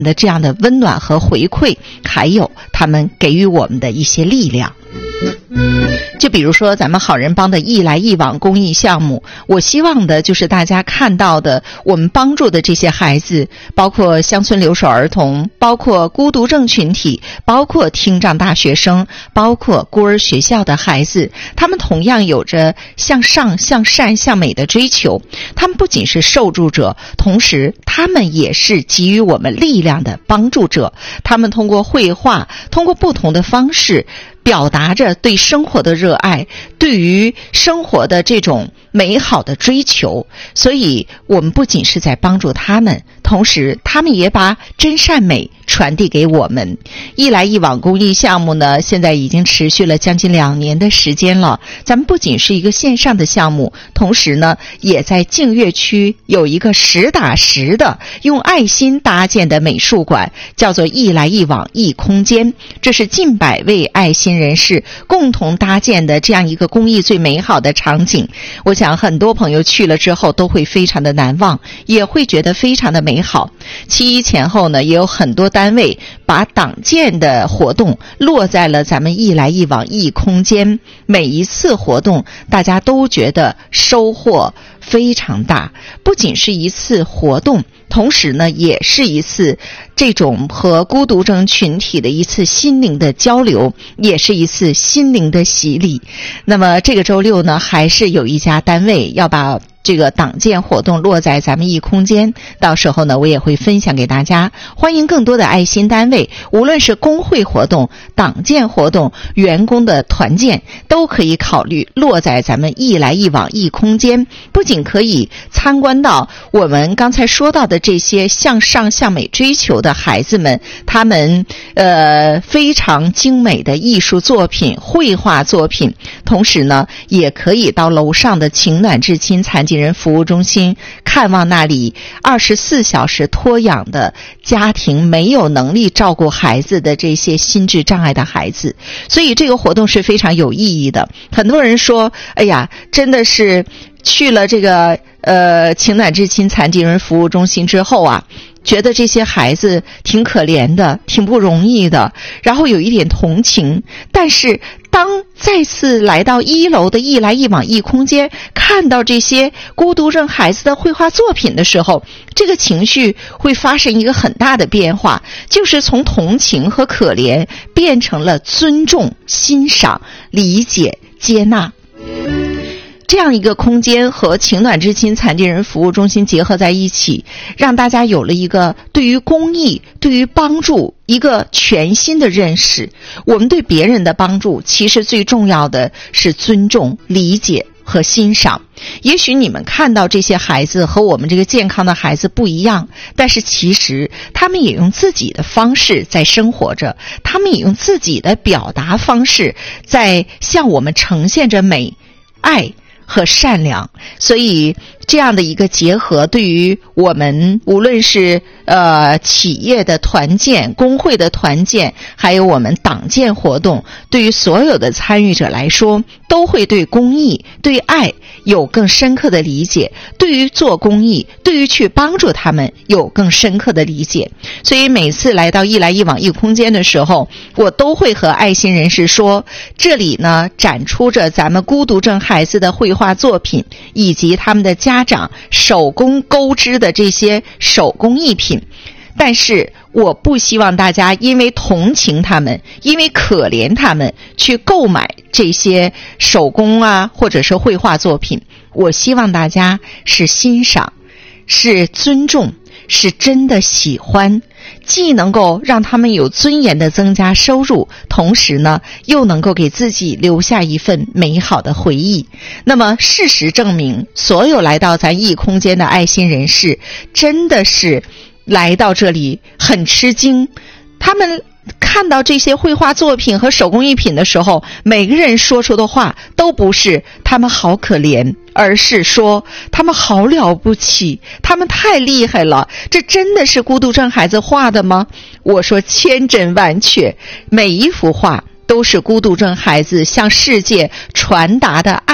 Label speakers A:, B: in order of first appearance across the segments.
A: 的这样的温暖和回馈，还有他们给予我们的一些力量。就比如说咱们好人帮的一来一往公益项目，我希望的就是大家看到的我们帮助的这些孩子，包括乡村留守儿童，包括孤独症群体，包括听障大学生，包括孤儿学校的孩子，他们同样有着向上、向善、向美的追求。他们不仅是受助者，同时他们也是给予我们力量的帮助者。他们通过绘画，通过不同的方式表达着对生活的热爱，对于生活的这种美好的追求。所以我们不仅是在帮助他们，同时他们也把真善美传递给我们。一来一往公益项目呢，现在已经持续了将近2年的时间了。咱们不仅是一个线上的项目，同时呢也在净月区有一个实打实的用爱心搭建的美术馆，叫做一来一往一空间。这是近100位爱心人士共同搭建的这样一个公益最美好的场景。我想很多朋友去了之后都会非常的难忘，也会觉得非常的美好。7·1前后呢，也有很多单位把党建的活动落在了咱们一来一往一空间。每一次活动大家都觉得收获非常大，不仅是一次活动，同时呢也是一次这种和孤独症群体的一次心灵的交流，也是一次心灵的洗礼。那么这个周六呢，还是有一家单位要把这个党建活动落在咱们一空间，到时候呢我也会分享给大家。欢迎更多的爱心单位，无论是工会活动、党建活动、员工的团建，都可以考虑落在咱们一来一往一空间。不仅可以参观到我们刚才说到的这些向上向美追求的孩子们，他们非常精美的艺术作品、绘画作品，同时呢也可以到楼上的情暖至亲残疾人服务中心看望那里24小时托养的家庭没有能力照顾孩子的这些心智障碍的孩子。所以这个活动是非常有意义的。很多人说，哎呀，真的是去了这个情暖至亲残疾人服务中心之后啊，觉得这些孩子挺可怜的，挺不容易的，然后有一点同情。但是当再次来到1楼的一来一往一空间，看到这些孤独症孩子的绘画作品的时候，这个情绪会发生一个很大的变化，就是从同情和可怜变成了尊重、欣赏、理解、接纳。这样一个空间和情暖至亲残疾人服务中心结合在一起，让大家有了一个对于公益、对于帮助一个全新的认识。我们对别人的帮助，其实最重要的是尊重、理解和欣赏。也许你们看到这些孩子和我们这个健康的孩子不一样，但是其实他们也用自己的方式在生活着，他们也用自己的表达方式在向我们呈现着美、爱和善良。所以这样的一个结合，对于我们无论是企业的团建、工会的团建，还有我们党建活动，对于所有的参与者来说，都会对公益、对爱有更深刻的理解，对于做公益、对于去帮助他们有更深刻的理解。所以每次来到一来一往一空间的时候，我都会和爱心人士说，这里呢展出着咱们孤独症孩子的绘画作品，以及他们的家长手工钩织的这些手工艺品。但是我不希望大家因为同情他们，因为可怜他们去购买这些手工啊或者是绘画作品。我希望大家是欣赏，是尊重，是真的喜欢，既能够让他们有尊严的增加收入，同时呢又能够给自己留下一份美好的回忆。那么事实证明，所有来到咱异空间的爱心人士真的是来到这里很吃惊。他们看到这些绘画作品和手工艺品的时候，每个人说出的话都不是他们好可怜，而是说他们好了不起，他们太厉害了，这真的是孤独症孩子画的吗？我说千真万确，每一幅画都是孤独症孩子向世界传达的爱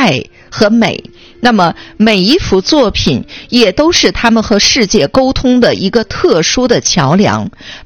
A: 和美。那么每一幅作品也都是他们和世界沟通的一个特殊的桥梁，